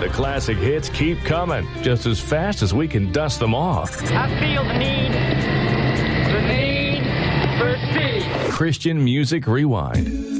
The classic hits keep coming, just as fast as we can dust them off. I feel the need for speed. Christian Music Rewind.